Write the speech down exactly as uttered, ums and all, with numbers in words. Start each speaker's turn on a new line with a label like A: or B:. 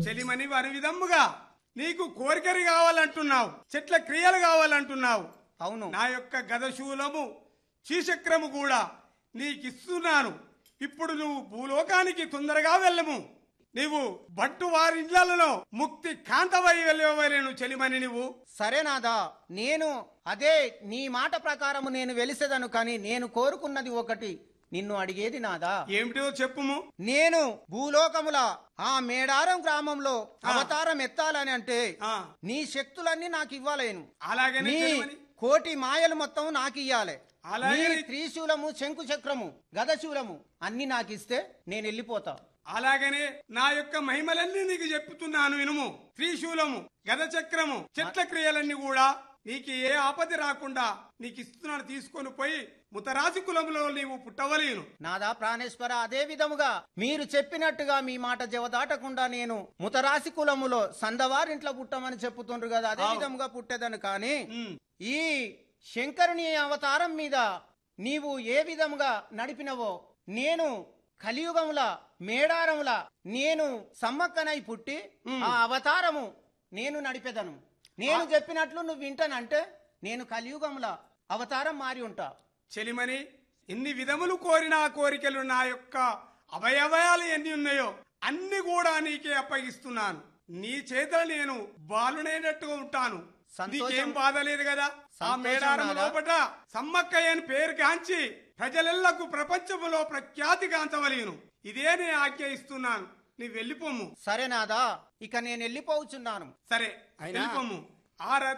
A: చెలిమని వారి విధముగా నీకు కోరికలు కావాలంటున్నావు, చెట్ల క్రియలు కావాలంటున్నావు.
B: అవును.
A: నా యొక్క గదశూలము చీచక్రము కూడా నీకిస్తున్నాను. ఇప్పుడు నువ్వు భూలోకానికి తొందరగా వెళ్ళము. నీవు బట్టు వారి ఇళ్లలో ముక్తి కాంతవై వెళ్ళవలేను చెలిమని. నువ్వు
B: సరేనాదా, నేను అదే నీ మాట ప్రకారము నేను వెలిసేదను. కానీ నేను కోరుకున్నది ఒకటి, నిన్ను అడిగేది నాదా.
A: ఏమిటో చెప్పుము.
B: నేను భూలోకముల ఆ మేడారం గ్రామంలో అవతారం ఎత్తాలని అంటే నీ శక్తులన్నీ నాకు ఇవ్వలేను.
A: అలాగనే
B: కోటి మాయలు మొత్తం నాకు ఇయ్యాలి.
A: అలాగే
B: త్రిశూలము, శంకు చక్రము, గదశూలము అన్ని నాకు ఇస్తే నేను వెళ్ళిపోతా.
A: అలాగనే నా యొక్క మహిమలన్నీ నీకు చెప్పుతున్నాను వినుము. త్రిశూలము, గద చక్రము, చెట్ల క్రియలన్నీ కూడా నీకు ఏ ఆపద రాకుండా నీకు ఇస్తున్నాను. తీసుకొని పోయి ముతరాశి కులంలో నీవు పుట్టవలేను.
B: నాదా ప్రాణేశ్వర, అదే విధముగా మీరు చెప్పినట్టుగా మీ మాట జవదాటకుండా నేను ముతరాశి కులములో సందవారింట్లో పుట్టమని చెప్పుతుండ్రు కదా, అదే విధముగా పుట్టేదను. కానీ ఈ శంకరుని అవతారం మీద నీవు ఏ విధముగా నడిపినవో నేను కలియుగముల మేడారముల నేను సమ్మక్కనై పుట్టి ఆ అవతారము నేను నడిపేదను. నేను చెప్పినట్లు నువ్వు వింటానంటే నేను కలియుగముల అవతారం మారి ఉంటా.
A: చెలిమని, ఎన్ని విధములు కోరిన కోరికలు నా యొక్క అవయవాలు ఎన్ని ఉన్నాయో అన్ని కూడా నీకే అప్పగిస్తున్నాను. నీ చేతులు నేను బాలునైనట్టుగా ఉంటాను. నీకేం బాధ లేదు కదా. ఆ మేడారం లోపట సమ్మక్కయ్య అని పేరు కాంచి ప్రజలెల్లకు ప్రపంచములో ప్రఖ్యాతి కాంచవలేను. ఇదే నేను ఆజ్ఞ ఇస్తున్నాను. నీ వెళ్ళిపోము.
B: సరేనాదా, ఇక నేను వెళ్ళిపోవచ్చున్నాను.
A: సరే వెళ్ళిపోము. ఆ